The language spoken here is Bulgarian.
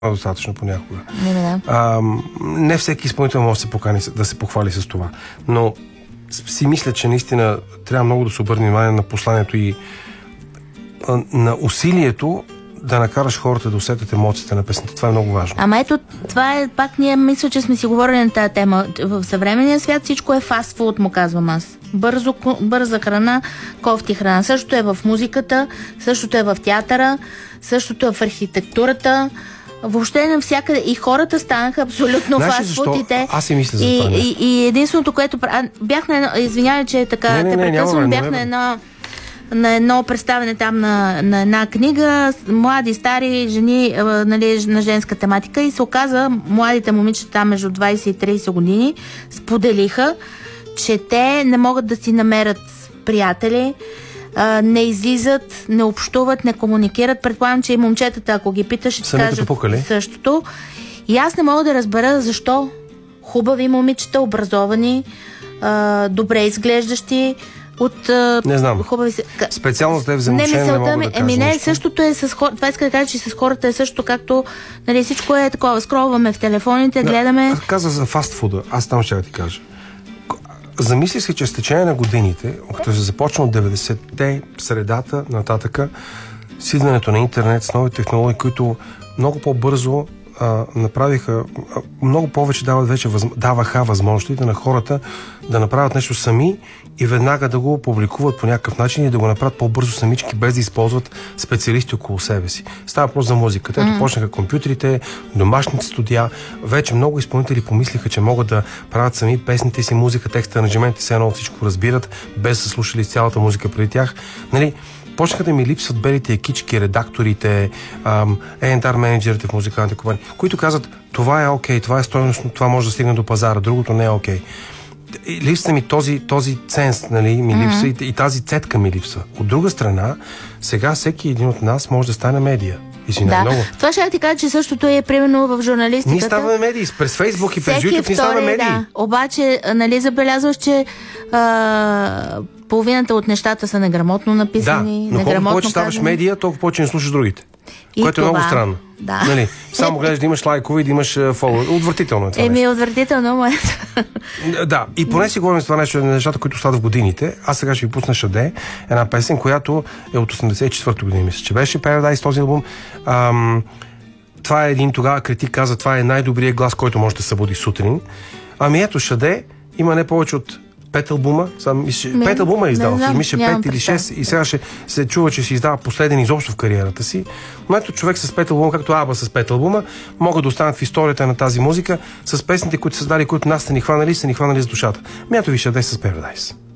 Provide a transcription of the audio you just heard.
достатъчно понякога. Да. Не всеки изпълнител може да се похвали с това. Но си мисля, че наистина трябва много да се обърне внимание на посланието и на усилието да накараш хората да усетят емоциите на песента. Това е много важно. Ама ето, това е пак, ние мисля, че сме си говорили на тази тема. В съвременния свят всичко е фастфуд, му казвам аз. Бърза храна, кофти храна. Същото е в музиката, същото е в театъра, същото е в архитектурата. Въобще навсякъде. И хората станаха абсолютно фастфудите. Аз си мисля за това. И единственото, което... Бях на едно... Извинявай, че така те прекъсвам. Бях на едно представяне там на една книга, млади, стари жени, нали, на женска тематика, и се оказа, младите момичета там между 20 и 30 години споделиха, че те не могат да си намерят приятели, не излизат, не общуват, не комуникират. Предполагам, че и момчетата, ако ги питаш, ще ти кажат същото. И аз не мога да разбера защо хубави момичета, образовани, добре изглеждащи, не знам. Хубави... Специално за теб за мъже не мога да кажа нещо. Същото е с хората. Това иска да кажа, че с хората е също, както, нали, всичко е такова. Скролваме в телефоните, гледаме... Каза за фастфуда. Аз там ще ти кажа. Замисли се, че с течение на годините, като се започна от 90-те, средата, нататъка, с идването на интернет, с нови технологии, които много по-бързо направиха, много повече даваха възможностите на хората да направят нещо сами и веднага да го публикуват по някакъв начин и да го направят по-бързо самички, без да използват специалисти около себе си. Става въпрос за музиката. Ето почнаха компютрите, домашните студия. Вече много изпълнители помислиха, че могат да правят сами песните си, музика, текста, аранжиментите, все едно всичко разбират, без да са слушали цялата музика преди тях. Нали? Почнаха да ми липсват белите екички, редакторите, A&R менеджерите в музикалните компании, които казват, това е окей, това е стойностно, това може да стигне до пазара, другото не е окей. Липсва ми този ценз, нали, ми липсва и тази цетка ми липсва. От друга страна, сега всеки един от нас може да стане медия. Да. Това ще ти кажа, че същото е примерно в журналистиката. Ние ставаме медии. През Фейсбук и през YouTube ние ставаме медии. Да. Обаче, нали, забелязваш, че половината от нещата са неграмотно написани. Да, но колко повече ставаш медия, толкова повече не слушаш другите. Което е много странно. Да. Нали? Само гледаш да имаш лайкове и да имаш фолове. Отвратително е това нещо. Отвратително е. Да, и поне си говорим за това нещо, нещата, които стават в годините. Аз сега ще ви пусна Шаде, една песен, която е от 84-та година, мисля, че беше Paradise, този албум. Това е един тогава критик каза, това е най-добрият глас, който може да събуди сутрин. Ами ето, Шаде има не повече от 5 албума. 5 албума е издал. Мисля, 5 или 6 и сега ще се чува, че си издава последен изобщо в кариерата си. Но ето човек с 5 албума, както Аба с 5 албума, могат да останат в историята на тази музика с песните, които са създали, които нас са ни хванали с душата. Мято ви Шаде с Paradise.